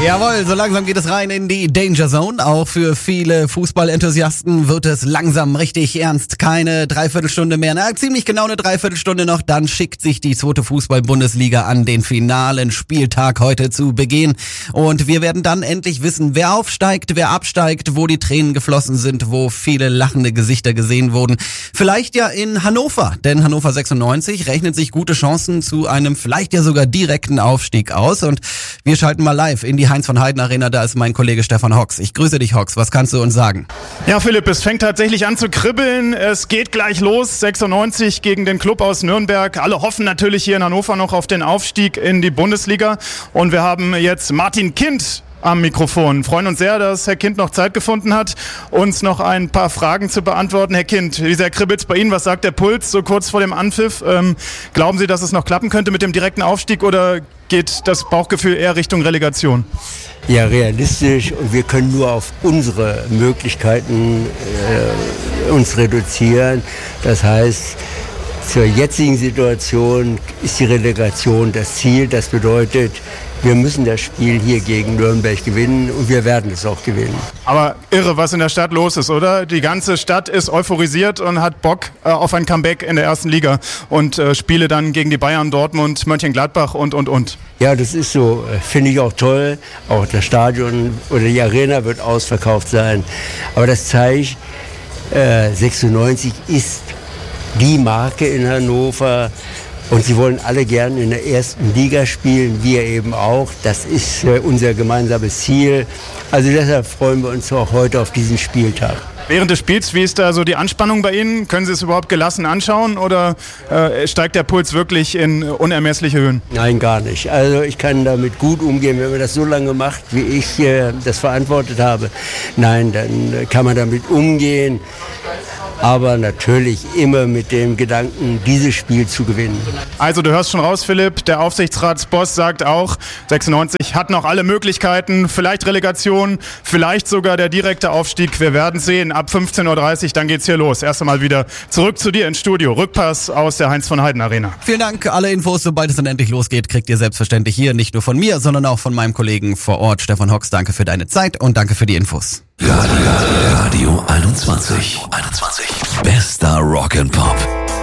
Jawohl, so langsam geht es rein in die Danger Zone. Auch für viele Fußballenthusiasten wird es langsam richtig ernst. Keine Dreiviertelstunde mehr, ziemlich genau eine Dreiviertelstunde noch. Dann schickt sich die zweite Fußball-Bundesliga an, den finalen Spieltag heute zu begehen. Und wir werden dann endlich wissen, wer aufsteigt, wer absteigt, wo die Tränen geflossen sind, wo viele lachende Gesichter gesehen wurden. Vielleicht ja in Hannover, denn Hannover 96 rechnet sich gute Chancen zu einem vielleicht ja sogar direkten Aufstieg aus. Und wir schalten mal live in die Heinz-von-Heiden-Arena, da ist mein Kollege Stefan Hocks. Ich grüße dich, Hocks. Was kannst du uns sagen? Ja, Philipp, es fängt tatsächlich an zu kribbeln. Es geht gleich los. 96 gegen den Club aus Nürnberg. Alle hoffen natürlich hier in Hannover noch auf den Aufstieg in die Bundesliga. Und wir haben jetzt Martin Kind am Mikrofon. Freuen uns sehr, dass Herr Kind noch Zeit gefunden hat, uns noch ein paar Fragen zu beantworten. Herr Kind, wie sehr kribbelt's bei Ihnen? Was sagt der Puls so kurz vor dem Anpfiff? Glauben Sie, dass es noch klappen könnte mit dem direkten Aufstieg oder geht das Bauchgefühl eher Richtung Relegation? Ja, realistisch, und wir können nur auf unsere Möglichkeiten uns reduzieren. Das heißt, zur jetzigen Situation ist die Relegation das Ziel. Das bedeutet, wir müssen das Spiel hier gegen Nürnberg gewinnen und wir werden es auch gewinnen. Aber irre, was in der Stadt los ist, oder? Die ganze Stadt ist euphorisiert und hat Bock auf ein Comeback in der ersten Liga und Spiele dann gegen die Bayern, Dortmund, Mönchengladbach und. Ja, das ist so. Finde ich auch toll. Auch das Stadion oder die Arena wird ausverkauft sein. Aber das zeigt, 96 ist die Marke in Hannover. Und sie wollen alle gern in der ersten Liga spielen, wir eben auch. Das ist unser gemeinsames Ziel. Also deshalb freuen wir uns auch heute auf diesen Spieltag. Während des Spiels, wie ist da so die Anspannung bei Ihnen? Können Sie es überhaupt gelassen anschauen oder steigt der Puls wirklich in unermessliche Höhen? Nein, gar nicht. Also ich kann damit gut umgehen, wenn man das so lange macht, wie ich das verantwortet habe. Nein, dann kann man damit umgehen. Aber natürlich immer mit dem Gedanken, dieses Spiel zu gewinnen. Also du hörst schon raus, Philipp, der Aufsichtsratsboss sagt auch, 96 hat noch alle Möglichkeiten, vielleicht Relegation, vielleicht sogar der direkte Aufstieg. Wir werden sehen, ab 15.30 Uhr, dann geht's hier los. Erst einmal wieder zurück zu dir ins Studio. Rückpass aus der Heinz-von-Heiden-Arena. Vielen Dank. Alle Infos, sobald es dann endlich losgeht, kriegt ihr selbstverständlich hier. Nicht nur von mir, sondern auch von meinem Kollegen vor Ort, Stefan Hocks. Danke für deine Zeit und danke für die Infos. Radio 21. Bester Rock and Pop.